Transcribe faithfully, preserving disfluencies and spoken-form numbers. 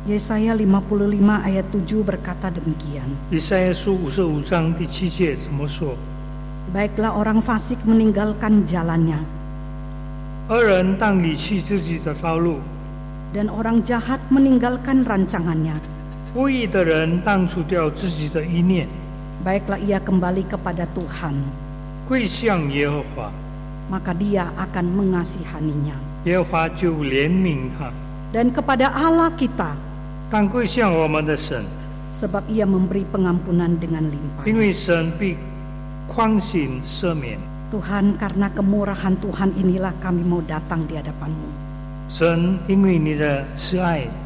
Yesaya lima puluh lima ayat tujuh berkata demikian. 以赛亚书五十五章第七节怎么说？ Baiklah orang fasik meninggalkan jalannya, 恶人当离弃自己的道路， dan orang jahat meninggalkan rancangannya. 不义的人当除掉自己的意念， Baiklah ia kembali kepada Tuhan, 归向耶和华， maka dia akan mengasihaninya. 耶和华就怜悯他。 Dan kepada Allah kita, 当归向我们的神， sebab ia memberi pengampunan dengan limpah. 因为神必宽心赦免。 Tuhan, karena kemurahan Tuhan inilah kami mau datang di hadapan-Mu. 神因为你的慈爱，